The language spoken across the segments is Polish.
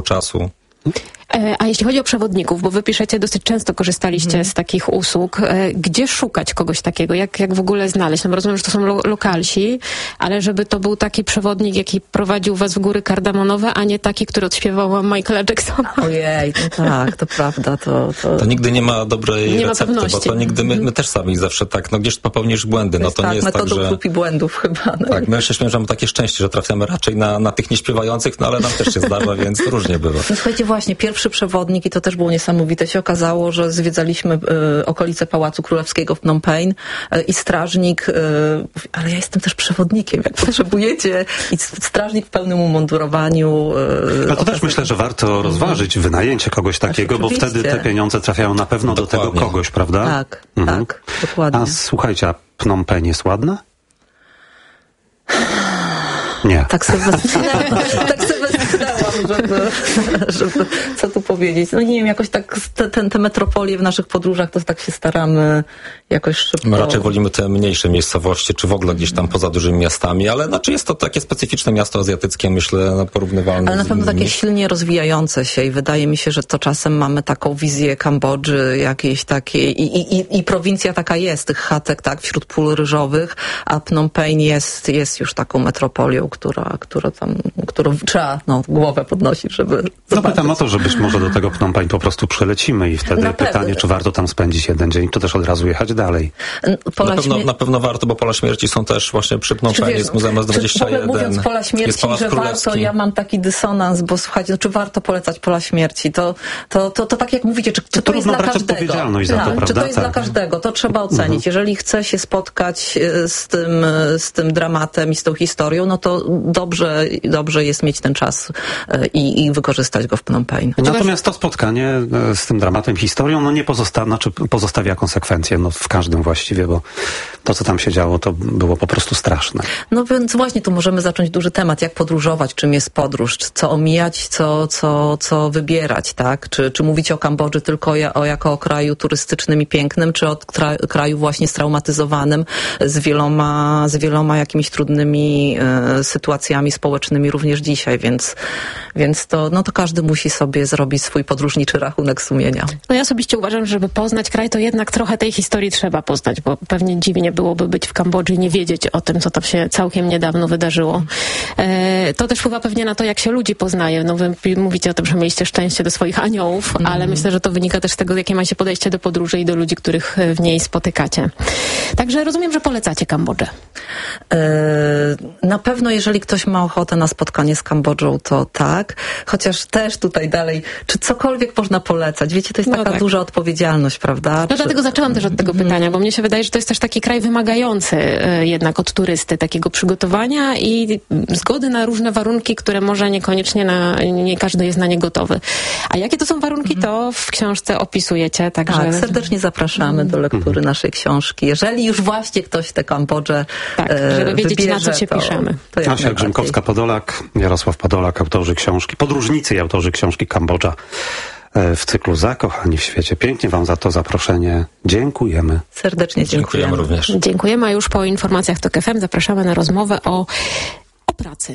czasu. A jeśli chodzi o przewodników, bo wy piszecie, dosyć często korzystaliście z takich usług, gdzie szukać kogoś takiego? Jak w ogóle znaleźć? No bo rozumiem, że to są lokalsi, ale żeby to był taki przewodnik, jaki prowadził was w góry kardamonowe, a nie taki, który odśpiewał wam Michaela Jacksona. Ojej, no tak, to prawda. To nigdy nie ma dobrej nie recepty, ma bo to nigdy my też sami zawsze tak, gdzieś popełnisz błędy. To no to tak, nie jest metodą tak, że... prób i błędów chyba. No. Tak, my się śmiejemy, że mamy takie szczęście, że trafiamy raczej na tych nieśpiewających, no ale nam też się zdarza, więc różnie bywa. No słuchajcie, właśnie, pierwszy przewodnik, i to też było niesamowite, się okazało, że zwiedzaliśmy okolice Pałacu Królewskiego w Phnom Penh i strażnik, ale ja jestem też przewodnikiem, jak potrzebujecie, i strażnik w pełnym umundurowaniu. Ale to też myślę, że warto rozważyć wynajęcie kogoś takiego, bo wtedy te pieniądze trafiają na pewno Dokładnie. do tego kogoś, prawda? Tak, tak, dokładnie. A słuchajcie, a Phnom Penh jest ładna? Nie. Tak sobie westchnęłam, żeby co tu powiedzieć. No nie wiem, jakoś tak te metropolie w naszych podróżach, to tak się staramy jakoś szybko. My raczej wolimy te mniejsze miejscowości, czy w ogóle gdzieś tam poza dużymi miastami, ale znaczy jest to takie specyficzne miasto azjatyckie, myślę, no, porównywalne. Ale na pewno takie silnie rozwijające się i wydaje mi się, że to czasem mamy taką wizję Kambodży jakiejś takiej i prowincja taka jest, tych chatek, tak, wśród pól ryżowych, a Phnom Penh jest już taką metropolią, którą trzeba głowę podnosić, żeby zobaczyć. Zapytam o to, że być może do tego Phnom Penh po prostu przylecimy i wtedy pytanie, czy warto tam spędzić jeden dzień, czy też od razu jechać dalej. Na pewno warto, bo Pola Śmierci są też właśnie przy Phnom Penh, jest Muzeum S21. W ogóle mówiąc Pola Śmierci, że warto, ja mam taki dysonans, bo słuchajcie, czy warto polecać Pola Śmierci, to tak jak mówicie, czy to jest dla każdego. Odpowiedzialność za to, prawda? Czy to jest dla każdego, to trzeba ocenić. Jeżeli chce się spotkać z tym dramatem i z tą historią, no to dobrze jest mieć ten czas i wykorzystać go w Phnom Penh. Natomiast to spotkanie z tym dramatem, historią, no nie pozostawia konsekwencje, no w każdym właściwie, bo to, co tam się działo, to było po prostu straszne. No więc właśnie tu możemy zacząć duży temat, jak podróżować, czym jest podróż, co omijać, co wybierać, tak? Czy mówić o Kambodży tylko jako o kraju turystycznym i pięknym, czy o kraju właśnie straumatyzowanym z wieloma jakimiś trudnymi sytuacjami społecznymi również dzisiaj, więc to każdy musi sobie zrobić swój podróżniczy rachunek sumienia. No ja osobiście uważam, że żeby poznać kraj, to jednak trochę tej historii trzeba poznać, bo pewnie dziwnie byłoby być w Kambodży i nie wiedzieć o tym, co tam się całkiem niedawno wydarzyło. To też wpływa pewnie na to, jak się ludzi poznaje. No wy mówicie o tym, że mieliście szczęście do swoich aniołów, ale myślę, że to wynika też z tego, jakie ma się podejście do podróży i do ludzi, których w niej spotykacie. Także rozumiem, że polecacie Kambodżę. Na pewno, jeżeli ktoś ma ochotę na spotkanie z Kambodżą, to tak. Chociaż też tutaj dalej, czy cokolwiek można polecać? Wiecie, to jest taka duża odpowiedzialność, prawda? No dlatego zaczęłam też od tego pytania, bo mnie się wydaje, że to jest też taki kraj wymagający jednak od turysty, takiego przygotowania i zgody na różne warunki, które może niekoniecznie nie każdy jest na nie gotowy. A jakie to są warunki, to w książce opisujecie. Także... Tak, serdecznie zapraszamy do lektury naszej książki. Jeżeli już właśnie ktoś tę Kambodżę żeby wiedzieć, wybierze, na co się piszemy. Asia Grzymkowska-Podolak, Jarosław Podolak, autorzy książki, podróżnicy i autorzy książki Kambodża w cyklu Zakochani w świecie. Pięknie wam za to zaproszenie dziękujemy. Serdecznie dziękujemy również. Dziękujemy, a już po informacjach TOK FM zapraszamy na rozmowę o pracy.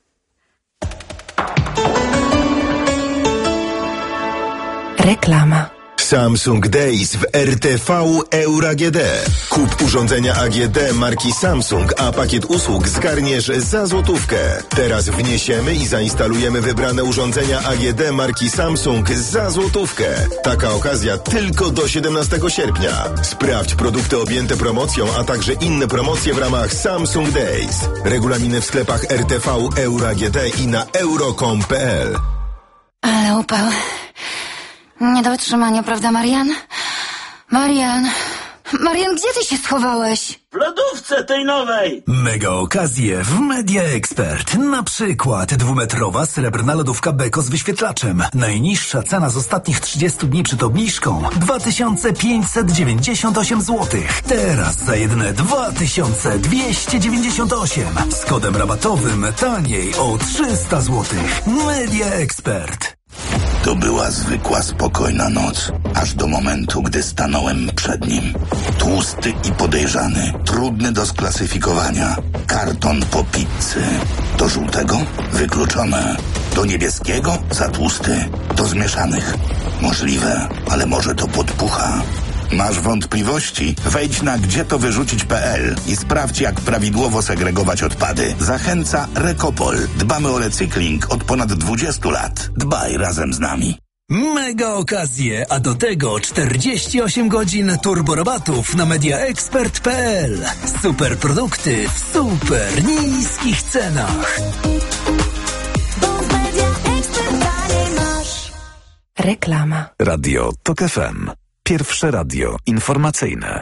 Reklama. Samsung Days w RTV Euro AGD. Kup urządzenia AGD marki Samsung, a pakiet usług zgarniesz za złotówkę. Teraz wniesiemy i zainstalujemy wybrane urządzenia AGD marki Samsung za złotówkę. Taka okazja tylko do 17 sierpnia. Sprawdź produkty objęte promocją, a także inne promocje w ramach Samsung Days. Regulaminy w sklepach RTV Euro AGD i na euro.com.pl. Ale upał. Nie do wytrzymania, prawda, Marian? Marian, gdzie ty się schowałeś? W lodówce tej nowej! Mega okazje w Media Expert. Na przykład 2-metrowa srebrna lodówka Beko z wyświetlaczem. Najniższa cena z ostatnich 30 dni przed obniżką 2598 zł. Teraz za jedyne 2298. Z kodem rabatowym taniej o 300 zł. Media Expert. To była zwykła, spokojna noc, aż do momentu, gdy stanąłem przed nim. Tłusty i podejrzany, trudny do sklasyfikowania. Karton po pizzy. Do żółtego? Wykluczone. Do niebieskiego za tłusty, do zmieszanych. Możliwe, ale może to podpucha. Masz wątpliwości? Wejdź na gdzietowyrzucić.pl i sprawdź, jak prawidłowo segregować odpady. Zachęca Recopol. Dbamy o recykling od ponad 20 lat. Dbaj razem z nami. Mega okazje, a do tego 48 godzin turborabatów na mediaexpert.pl. Super produkty w super niskich cenach. Reklama. Radio TOK FM. Pierwsze radio informacyjne.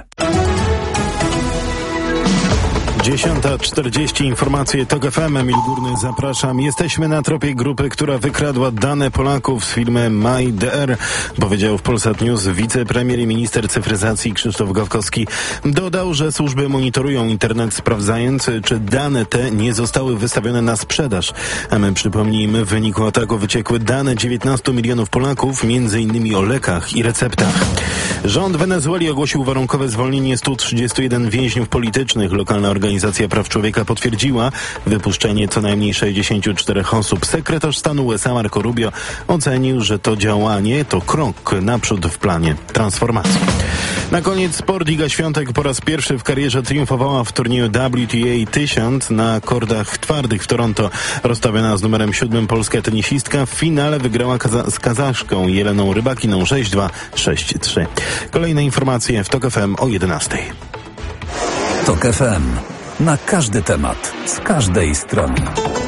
10:40 informacje TOK FM. Emil Górny, zapraszam. Jesteśmy na tropie grupy, która wykradła dane Polaków z firmy MyDR, powiedział w Polsat News wicepremier i minister cyfryzacji Krzysztof Gawkowski. Dodał, że służby monitorują internet, sprawdzając, czy dane te nie zostały wystawione na sprzedaż. A my przypomnijmy, w wyniku ataku wyciekły dane 19 milionów Polaków, m.in. o lekach i receptach. Rząd Wenezueli ogłosił warunkowe zwolnienie 131 więźniów politycznych. Lokalna organizacja Praw Człowieka potwierdziła wypuszczenie co najmniej 64 osób. Sekretarz stanu USA Marco Rubio ocenił, że to działanie to krok naprzód w planie transformacji. Na koniec sport. Iga Świątek po raz pierwszy w karierze triumfowała w turnieju WTA 1000 na kordach twardych w Toronto. Rozstawiona z numerem 7 polska tenisistka w finale wygrała z Kazaszką Jeleną Rybakiną 6-2, 6-3. Kolejne informacje w TOK FM o 11:00. TOK FM. Na każdy temat, z każdej strony.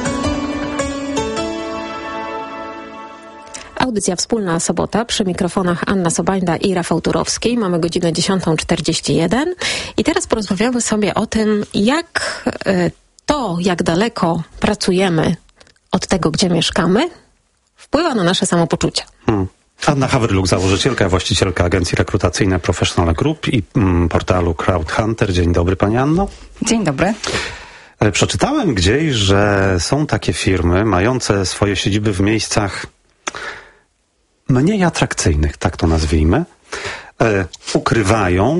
Audycja Wspólna Sobota, przy mikrofonach Anna Sobańda i Rafał Turowski. Mamy godzinę 10:41 i teraz porozmawiamy sobie o tym, jak daleko pracujemy od tego, gdzie mieszkamy, wpływa na nasze samopoczucie. Anna Hawryluk, założycielka, właścicielka agencji rekrutacyjnej Professional Group i portalu Crowdhunter. Dzień dobry, pani Anno. Dzień dobry. Przeczytałem gdzieś, że są takie firmy mające swoje siedziby w miejscach mniej atrakcyjnych, tak to nazwijmy. Ukrywają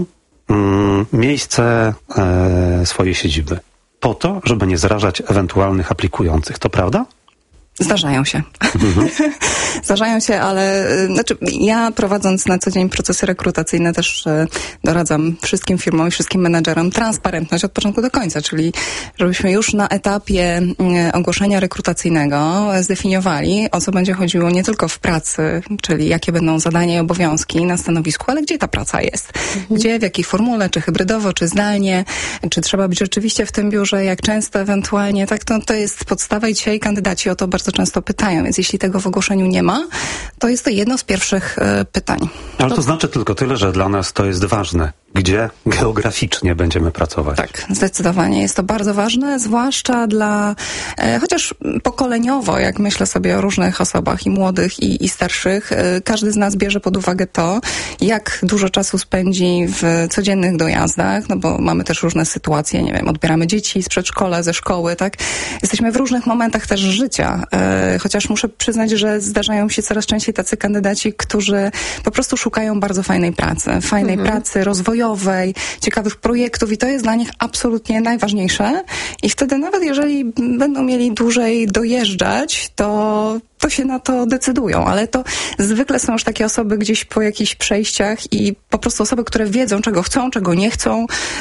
miejsce swojej siedziby po to, żeby nie zrażać ewentualnych aplikujących. To prawda? Zdarzają się. Zdarzają się, ale ja prowadząc na co dzień procesy rekrutacyjne też doradzam wszystkim firmom i wszystkim menedżerom transparentność od początku do końca, czyli żebyśmy już na etapie ogłoszenia rekrutacyjnego zdefiniowali, o co będzie chodziło nie tylko w pracy, czyli jakie będą zadania i obowiązki na stanowisku, ale gdzie ta praca jest. Gdzie, w jakiej formule, czy hybrydowo, czy zdalnie, czy trzeba być rzeczywiście w tym biurze, jak często ewentualnie, tak, to jest podstawa i dzisiaj kandydaci o to bardzo często pytają, więc jeśli tego w ogłoszeniu nie ma, to jest to jedno z pierwszych pytań. Ale to znaczy tylko tyle, że dla nas to jest ważne. Gdzie geograficznie będziemy pracować? Tak, zdecydowanie jest to bardzo ważne, zwłaszcza dla, chociaż pokoleniowo, jak myślę sobie o różnych osobach i młodych i starszych, każdy z nas bierze pod uwagę to, jak dużo czasu spędzi w codziennych dojazdach, no bo mamy też różne sytuacje, nie wiem, odbieramy dzieci z przedszkola, ze szkoły, tak? Jesteśmy w różnych momentach też życia, chociaż muszę przyznać, że zdarzają się coraz częściej tacy kandydaci, którzy po prostu szukają bardzo fajnej pracy, rozwojowej, ciekawych projektów i to jest dla nich absolutnie najważniejsze. I wtedy nawet jeżeli będą mieli dłużej dojeżdżać, to się na to decydują, ale to zwykle są już takie osoby gdzieś po jakichś przejściach i po prostu osoby, które wiedzą, czego chcą, czego nie chcą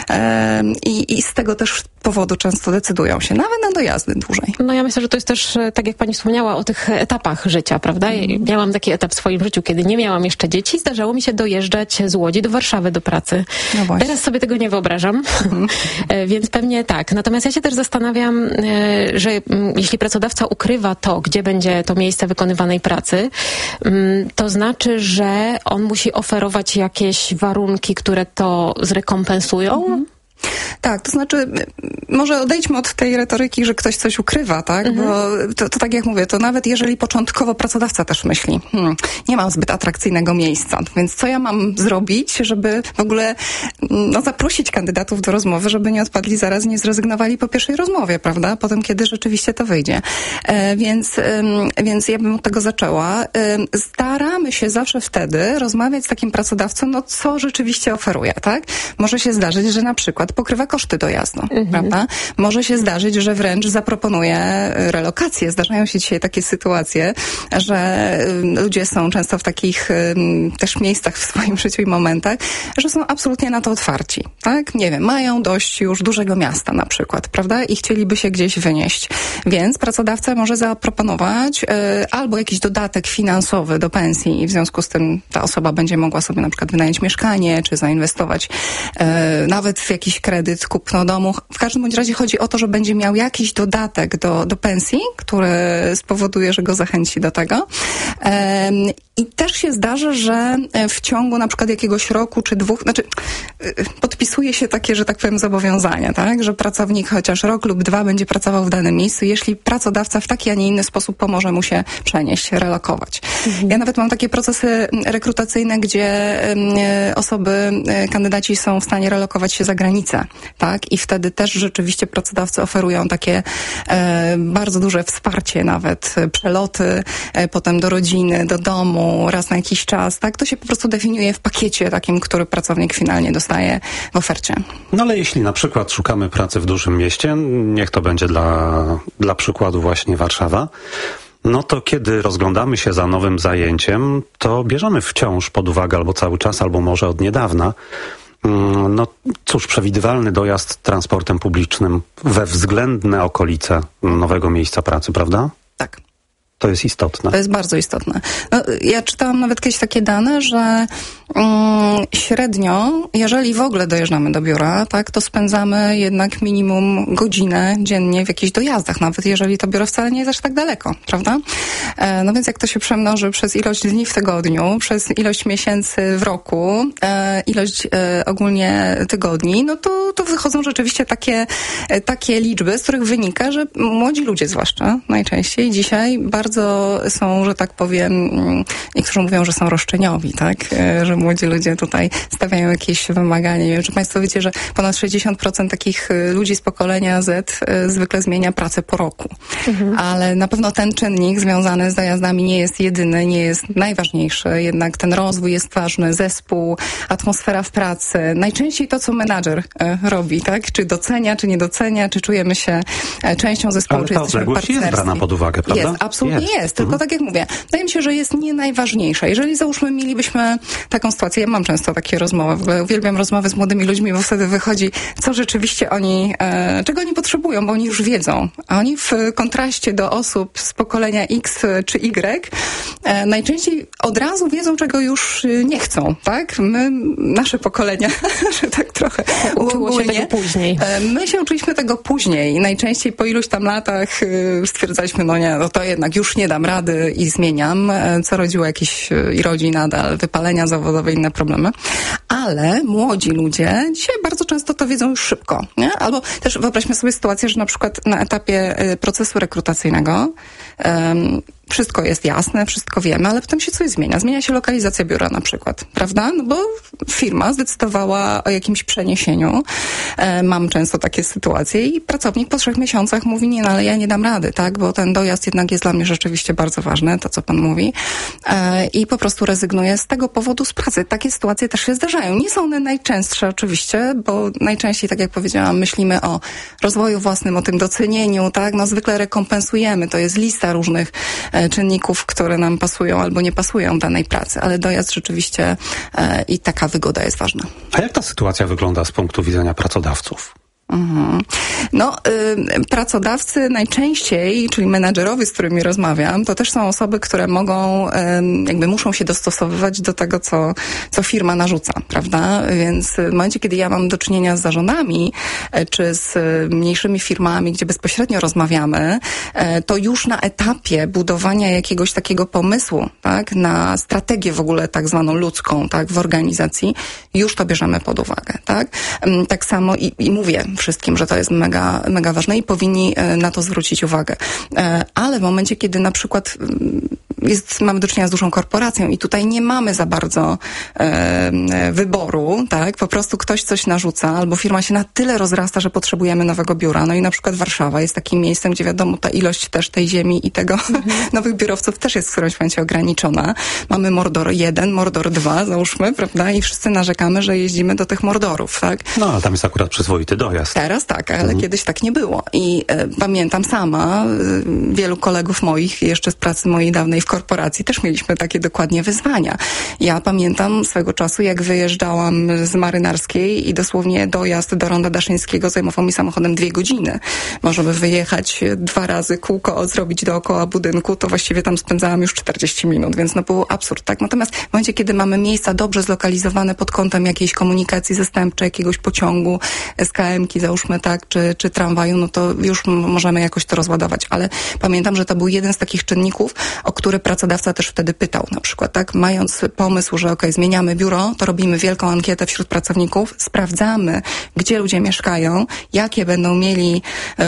i z tego też powodu często decydują się, nawet na dojazdy dłużej. No ja myślę, że to jest też, tak jak pani wspomniała o tych etapach życia, prawda? Miałam taki etap w swoim życiu, kiedy nie miałam jeszcze dzieci, zdarzało mi się dojeżdżać z Łodzi do Warszawy do pracy. No właśnie. Teraz sobie tego nie wyobrażam, więc pewnie tak. Natomiast ja się też zastanawiam, że jeśli pracodawca ukrywa to, gdzie będzie to miejsce wykonywanej pracy, to znaczy, że on musi oferować jakieś warunki, które to zrekompensują? Tak, to znaczy, może odejdźmy od tej retoryki, że ktoś coś ukrywa, tak? Bo to tak jak mówię, to nawet jeżeli początkowo pracodawca też myśli, nie mam zbyt atrakcyjnego miejsca, więc co ja mam zrobić, żeby w ogóle zaprosić kandydatów do rozmowy, żeby nie odpadli zaraz, nie zrezygnowali po pierwszej rozmowie, prawda? Potem, kiedy rzeczywiście to wyjdzie. Więc ja bym od tego zaczęła. Staramy się zawsze wtedy rozmawiać z takim pracodawcą, co rzeczywiście oferuje, tak? Może się zdarzyć, że na przykład przykład pokrywa koszty dojazdu, prawda? Może się zdarzyć, że wręcz zaproponuje relokację. Zdarzają się dzisiaj takie sytuacje, że ludzie są często w takich też miejscach w swoim życiu i momentach, że są absolutnie na to otwarci, tak? Nie wiem, mają dość już dużego miasta na przykład, prawda? I chcieliby się gdzieś wynieść. Więc pracodawca może zaproponować albo jakiś dodatek finansowy do pensji i w związku z tym ta osoba będzie mogła sobie na przykład wynająć mieszkanie, czy zainwestować nawet w jakiś kredyt, kupno domu. W każdym bądź razie chodzi o to, że będzie miał jakiś dodatek do pensji, który spowoduje, że go zachęci do tego. I też się zdarza, że w ciągu na przykład jakiegoś roku czy dwóch, podpisuje się takie, że tak powiem, zobowiązania, tak? Że pracownik chociaż rok lub dwa będzie pracował w danym miejscu, jeśli pracodawca w taki, a nie inny sposób pomoże mu się przenieść, relokować. Ja nawet mam takie procesy rekrutacyjne, gdzie kandydaci są w stanie relokować się za granicę, tak? I wtedy też rzeczywiście pracodawcy oferują takie bardzo duże wsparcie nawet, przeloty potem do rodziny, do domu, raz na jakiś czas, tak? To się po prostu definiuje w pakiecie takim, który pracownik finalnie dostaje w ofercie. No ale jeśli na przykład szukamy pracy w dużym mieście, niech to będzie dla przykładu właśnie Warszawa, no to kiedy rozglądamy się za nowym zajęciem, to bierzemy wciąż pod uwagę albo cały czas, albo może od niedawna, no cóż, przewidywalny dojazd transportem publicznym we względne okolice nowego miejsca pracy, prawda? Tak. To jest istotne. To jest bardzo istotne. No, ja czytałam nawet kiedyś takie dane, że średnio, jeżeli w ogóle dojeżdżamy do biura, tak, to spędzamy jednak minimum godzinę dziennie w jakichś dojazdach, nawet jeżeli to biuro wcale nie jest aż tak daleko, prawda? No więc jak to się przemnoży przez ilość dni w tygodniu, przez ilość miesięcy w roku, ilość ogólnie tygodni, no to wychodzą rzeczywiście takie liczby, z których wynika, że młodzi ludzie zwłaszcza najczęściej dzisiaj bardzo są, że tak powiem, niektórzy mówią, że są roszczeniowi, tak? Że młodzi ludzie tutaj stawiają jakieś wymagania. Nie wiem, czy państwo wiecie, że ponad 60% takich ludzi z pokolenia Z zwykle zmienia pracę po roku. Ale na pewno ten czynnik związany z dojazdami nie jest jedyny, nie jest najważniejszy. Jednak ten rozwój jest ważny, zespół, atmosfera w pracy. Najczęściej to, co menadżer robi, tak? Czy docenia, czy nie docenia, czy czujemy się częścią zespołu, ale czy jesteśmy partnerstwi. jest brana pod uwagę, prawda? Jest, absolutnie jest. Tylko tak jak mówię, wydaje mi się, że jest nie najważniejsza. Jeżeli załóżmy mielibyśmy taką sytuację, ja mam często takie rozmowy, w ogóle uwielbiam rozmowy z młodymi ludźmi, bo wtedy wychodzi, co rzeczywiście oni, czego oni potrzebują, bo oni już wiedzą. A oni w kontraście do osób z pokolenia X czy Y najczęściej od razu wiedzą, czego już nie chcą, tak? Nasze pokolenia, że tak trochę uczyło się tego później. My się uczyliśmy tego później i najczęściej po iluś tam latach stwierdzaliśmy, no nie, no to jednak już nie dam rady i zmieniam, co rodziło jakieś i rodzi nadal wypalenia zawodowe, inne problemy. Ale młodzi ludzie dzisiaj bardzo często to wiedzą już szybko, nie? Albo też wyobraźmy sobie sytuację, że na przykład na etapie procesu rekrutacyjnego wszystko jest jasne, wszystko wiemy, ale potem się coś zmienia. Zmienia się lokalizacja biura na przykład, prawda? No bo firma zdecydowała o jakimś przeniesieniu. Mam często takie sytuacje i pracownik po 3 miesiącach mówi, nie, no ale ja nie dam rady, tak? Bo ten dojazd jednak jest dla mnie rzeczywiście bardzo ważny, to co pan mówi. I po prostu rezygnuje z tego powodu z pracy. Takie sytuacje też się zdarzają. Nie są one najczęstsze oczywiście, bo najczęściej, tak jak powiedziałam, myślimy o rozwoju własnym, o tym docenieniu, tak? No zwykle rekompensujemy. To jest lista różnych czynników, które nam pasują albo nie pasują danej pracy, ale dojazd rzeczywiście i taka wygoda jest ważna. A jak ta sytuacja wygląda z punktu widzenia pracodawców? No, pracodawcy najczęściej, czyli menadżerowie, z którymi rozmawiam, to też są osoby, które mogą, muszą się dostosowywać do tego, co firma narzuca, prawda? Więc w momencie, kiedy ja mam do czynienia z zarządami, czy z mniejszymi firmami, gdzie bezpośrednio rozmawiamy, to już na etapie budowania jakiegoś takiego pomysłu, tak, na strategię w ogóle tak zwaną ludzką, tak, w organizacji, już to bierzemy pod uwagę, tak? Tak samo i mówię, wszystkim, że to jest mega, mega ważne i powinni na to zwrócić uwagę. Ale w momencie, kiedy na przykład mamy do czynienia z dużą korporacją i tutaj nie mamy za bardzo wyboru, tak? Po prostu ktoś coś narzuca, albo firma się na tyle rozrasta, że potrzebujemy nowego biura. No i na przykład Warszawa jest takim miejscem, gdzie wiadomo, ta ilość też tej ziemi i tego nowych biurowców też jest w którymś momencie ograniczona. Mamy Mordor 1, Mordor 2, załóżmy, prawda? I wszyscy narzekamy, że jeździmy do tych Mordorów, tak? No, ale tam jest akurat przyzwoity dojazd. Teraz tak, ale kiedyś tak nie było. I pamiętam sama, wielu kolegów moich, jeszcze z pracy mojej dawnej w korporacji, też mieliśmy takie dokładnie wyzwania. Ja pamiętam swego czasu, jak wyjeżdżałam z Marynarskiej i dosłownie dojazd do Ronda Daszyńskiego zajmował mi samochodem 2 godziny. Możemy wyjechać 2 razy kółko, zrobić dookoła budynku, to właściwie tam spędzałam już 40 minut, więc no był absurd, tak? Natomiast w momencie, kiedy mamy miejsca dobrze zlokalizowane pod kątem jakiejś komunikacji zastępczej, jakiegoś pociągu, SKM-ki załóżmy, tak, czy tramwaju, no to już możemy jakoś to rozładować. Ale pamiętam, że to był jeden z takich czynników, o który pracodawca też wtedy pytał. Na przykład, tak, mając pomysł, że zmieniamy biuro, to robimy wielką ankietę wśród pracowników, sprawdzamy, gdzie ludzie mieszkają, jakie będą mieli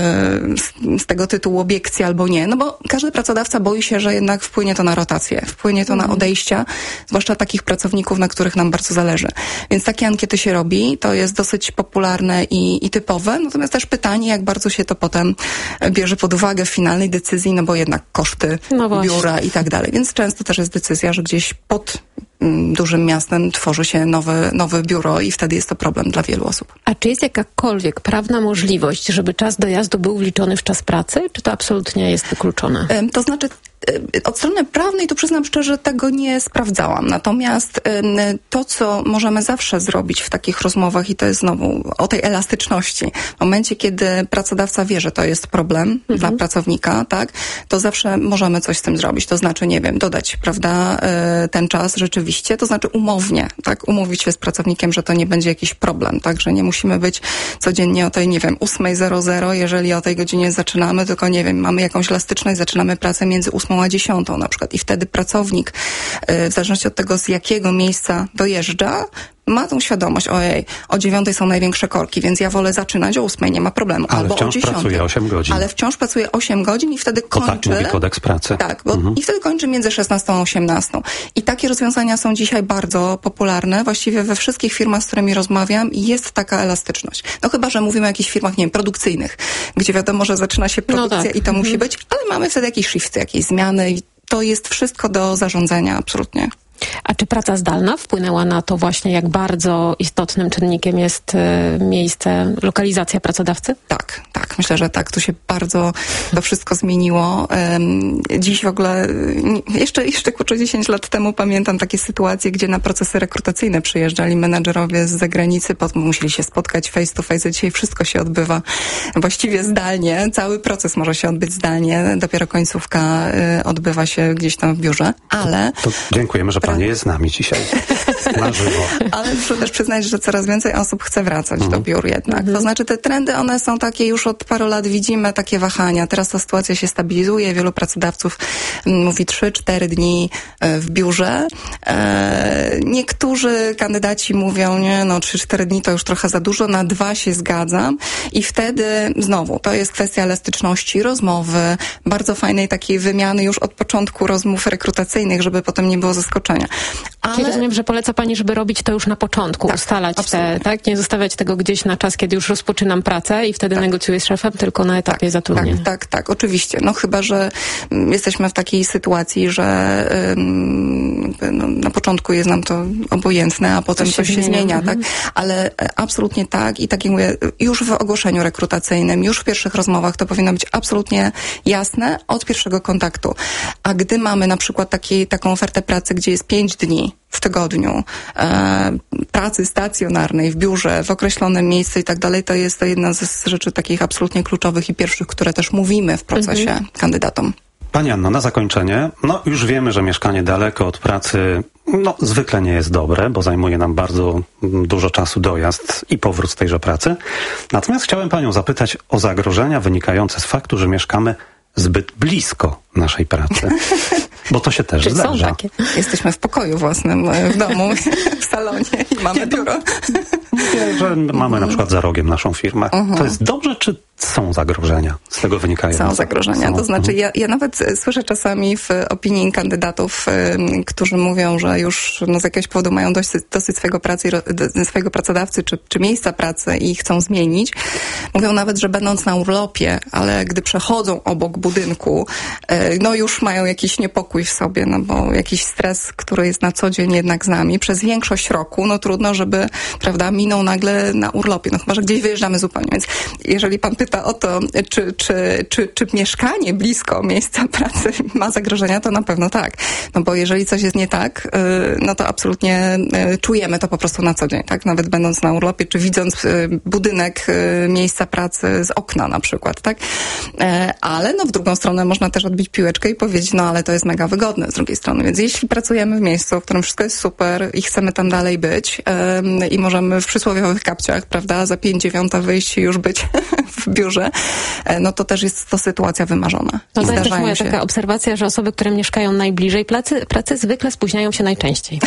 z tego tytułu obiekcje albo nie, no bo każdy pracodawca boi się, że jednak wpłynie to na rotację, wpłynie to na odejścia, zwłaszcza takich pracowników, na których nam bardzo zależy. Więc takie ankiety się robi, to jest dosyć popularne i typowe, natomiast też pytanie, jak bardzo się to potem bierze pod uwagę w finalnej decyzji, no bo jednak koszty biura i tak dalej. Więc często też jest decyzja, że gdzieś pod dużym miastem tworzy się nowe biuro i wtedy jest to problem dla wielu osób. A czy jest jakakolwiek prawna możliwość, żeby czas dojazdu był wliczony w czas pracy, czy to absolutnie jest wykluczone? To znaczy, od strony prawnej to przyznam szczerze, tego nie sprawdzałam. Natomiast to, co możemy zawsze zrobić w takich rozmowach, i to jest znowu o tej elastyczności, w momencie, kiedy pracodawca wie, że to jest problem dla pracownika, tak, to zawsze możemy coś z tym zrobić. To znaczy, nie wiem, dodać, prawda, ten czas rzeczywiście, to znaczy umownie, tak, umówić się z pracownikiem, że to nie będzie jakiś problem, tak, że nie musimy być codziennie o tej, nie wiem, 8:00, jeżeli o tej godzinie zaczynamy, tylko, nie wiem, mamy jakąś elastyczność, zaczynamy pracę między 8 a 10 na przykład i wtedy pracownik, w zależności od tego, z jakiego miejsca dojeżdża, ma tą świadomość, ojej, o 9 są największe korki, więc ja wolę zaczynać o 8, nie ma problemu. Ale albo wciąż o 10. pracuje 8 godzin. Ale wciąż pracuje 8 godzin i wtedy kończy. Tak mówi kodeks pracy. Tak, bo i wtedy kończy między 16 a 18. I takie rozwiązania są dzisiaj bardzo popularne. Właściwie we wszystkich firmach, z którymi rozmawiam, jest taka elastyczność. No chyba, że mówimy o jakichś firmach, nie wiem, produkcyjnych, gdzie wiadomo, że zaczyna się produkcja i to musi być, ale mamy wtedy jakieś shifty, jakieś zmiany i to jest wszystko do zarządzania, absolutnie. A czy praca zdalna wpłynęła na to właśnie, jak bardzo istotnym czynnikiem jest miejsce, lokalizacja pracodawcy? Tak. Myślę, że tak. Tu się bardzo to wszystko zmieniło. Dziś w ogóle, jeszcze kurczę 10 lat temu pamiętam takie sytuacje, gdzie na procesy rekrutacyjne przyjeżdżali menadżerowie z zagranicy, potem musieli się spotkać face to face. Dzisiaj wszystko się odbywa właściwie zdalnie. Cały proces może się odbyć zdalnie. Dopiero końcówka odbywa się gdzieś tam w biurze. Ale... To dziękujemy, że Pani jest z nami dzisiaj na żywo. Ale muszę też przyznać, że coraz więcej osób chce wracać do biur jednak. To znaczy te trendy, one są takie już od paru lat, widzimy takie wahania. Teraz ta sytuacja się stabilizuje. Wielu pracodawców mówi 3-4 dni w biurze. Niektórzy kandydaci mówią, nie, no 3-4 dni to już trochę za dużo, na 2 się zgadzam. I wtedy znowu, to jest kwestia elastyczności, rozmowy, bardzo fajnej takiej wymiany już od początku rozmów rekrutacyjnych, żeby potem nie było zaskoczenia. Czyli rozumiem, że poleca Pani, żeby robić to już na początku, ustalać tak? Nie zostawiać tego gdzieś na czas, kiedy już rozpoczynam pracę i wtedy negocjuję z szefem, tylko na etapie zatrudnienia. Tak, oczywiście. No chyba, że jesteśmy w takiej sytuacji, że na początku jest nam to obojętne, a potem coś się zmienia, tak? Ale absolutnie tak i tak jak mówię, już w ogłoszeniu rekrutacyjnym, już w pierwszych rozmowach to powinno być absolutnie jasne od pierwszego kontaktu. A gdy mamy na przykład taką ofertę pracy, gdzie jest 5 dni w tygodniu pracy stacjonarnej w biurze, w określonym miejscu i tak dalej, to jest to jedna z rzeczy takich absolutnie kluczowych i pierwszych, które też mówimy w procesie kandydatom. Pani Anno, na zakończenie, już wiemy, że mieszkanie daleko od pracy zwykle nie jest dobre, bo zajmuje nam bardzo dużo czasu dojazd i powrót z tejże pracy. Natomiast chciałem Panią zapytać o zagrożenia wynikające z faktu, że mieszkamy zbyt blisko naszej pracy. Bo to się też Czy zdarza. są takie? Jesteśmy w pokoju własnym w domu, w salonie i mamy biuro. Mówię, że mamy na przykład za rogiem naszą firmę. To jest dobrze, czy są zagrożenia z tego wynikają? Są zagrożenia. To znaczy ja nawet słyszę czasami w opinii kandydatów, którzy mówią, że już z jakiegoś powodu mają dosyć swojego pracodawcy czy miejsca pracy i chcą zmienić. Mówią nawet, że będąc na urlopie, ale gdy przechodzą obok budynku, no już mają jakiś niepokój w sobie, no bo jakiś stres, który jest na co dzień jednak z nami. Przez większość roku, no trudno, żeby, prawda, minął nagle na urlopie. No chyba, że gdzieś wyjeżdżamy zupełnie. Więc jeżeli pan pyta o to, czy mieszkanie blisko miejsca pracy ma zagrożenia, to na pewno tak. No bo jeżeli coś jest nie tak, no to absolutnie czujemy to po prostu na co dzień, tak? Nawet będąc na urlopie, czy widząc budynek miejsca pracy z okna na przykład, tak? Ale no w drugą stronę można też odbić piłeczkę i powiedzieć, no ale to jest mega wygodne z drugiej strony. Więc jeśli pracujemy w miejscu, w którym wszystko jest super i chcemy tam dalej być i możemy w przysłowiowych kapciach, prawda, za 5:09 wyjść i już być w biurze, no to też jest to sytuacja wymarzona. No to jest też moja taka obserwacja, że osoby, które mieszkają najbliżej pracy zwykle spóźniają się najczęściej.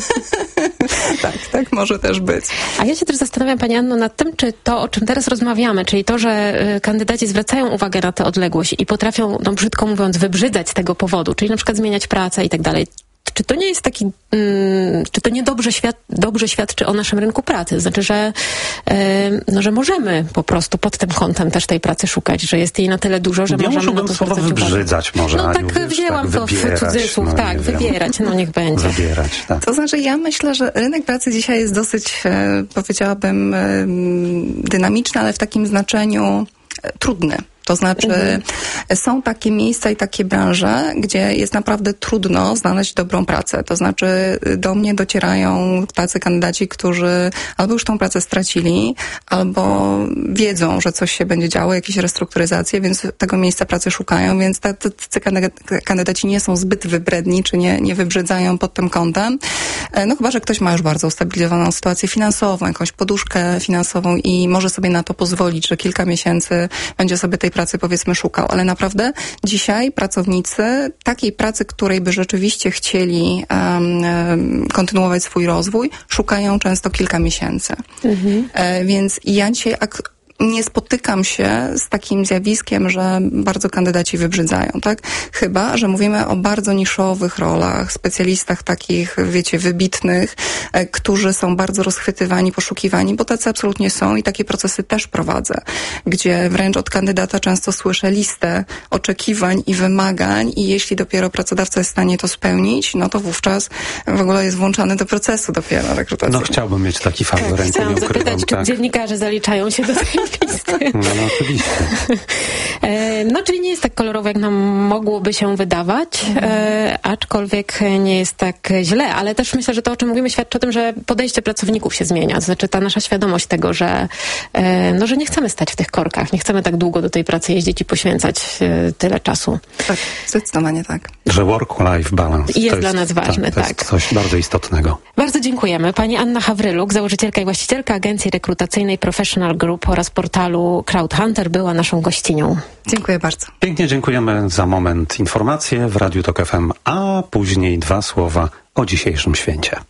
Tak może też być. A ja się też zastanawiam, Pani Anno, nad tym, czy to, o czym teraz rozmawiamy, czyli to, że kandydaci zwracają uwagę na tę odległość i potrafią, no brzydko mówiąc, wybrzydzać z tego powodu, czyli na przykład zmieniać pracę i tak dalej. Czy to nie jest taki, czy to nie dobrze świadczy o naszym rynku pracy? Znaczy, że, no, że możemy po prostu pod tym kątem też tej pracy szukać, że jest jej na tyle dużo, że możemy na to słowo wybrzydzać może. No tak wzięłam to w cudzysłów, no, tak, wybierać, no niech będzie. Wybierać, tak. To znaczy, ja myślę, że rynek pracy dzisiaj jest dosyć, powiedziałabym, dynamiczny, ale w takim znaczeniu trudny. To znaczy, są takie miejsca i takie branże, gdzie jest naprawdę trudno znaleźć dobrą pracę. To znaczy, do mnie docierają tacy kandydaci, którzy albo już tą pracę stracili, albo wiedzą, że coś się będzie działo, jakieś restrukturyzacje, więc tego miejsca pracy szukają, więc tacy kandydaci nie są zbyt wybredni, czy nie wybrzydzają pod tym kątem. No chyba, że ktoś ma już bardzo ustabilizowaną sytuację finansową, jakąś poduszkę finansową i może sobie na to pozwolić, że kilka miesięcy będzie sobie tej pracy, powiedzmy, szukał. Ale naprawdę dzisiaj pracownicy takiej pracy, której by rzeczywiście chcieli kontynuować swój rozwój, szukają często kilka miesięcy. Więc ja dzisiaj nie spotykam się z takim zjawiskiem, że bardzo kandydaci wybrzydzają, tak? Chyba że mówimy o bardzo niszowych rolach, specjalistach takich, wiecie, wybitnych, którzy są bardzo rozchwytywani, poszukiwani, bo tacy absolutnie są i takie procesy też prowadzę, gdzie wręcz od kandydata często słyszę listę oczekiwań i wymagań i jeśli dopiero pracodawca jest w stanie to spełnić, no to wówczas w ogóle jest włączany do procesu dopiero rekrutacyjnego. No chciałbym mieć taki fach w ręku, chciałam zapytać, czy dziennikarze zaliczają się do tej listy? No oczywiście. No, czyli nie jest tak kolorowo, jak nam mogłoby się wydawać, aczkolwiek nie jest tak źle, ale też myślę, że to, o czym mówimy, świadczy o tym, że podejście pracowników się zmienia. Znaczy ta nasza świadomość tego, że nie chcemy stać w tych korkach, nie chcemy tak długo do tej pracy jeździć i poświęcać tyle czasu. Tak, zdecydowanie tak. Że work-life balance jest dla nas ważny, tak. To jest coś bardzo istotnego. Bardzo dziękujemy. Pani Anna Hawryluk, założycielka i właścicielka agencji rekrutacyjnej Professional Group oraz portalu Crowdhunter, była naszą gościnią. Dziękuję bardzo. Pięknie dziękujemy za moment. Informacje w Radiu Tok FM, a później 2 słowa o dzisiejszym święcie.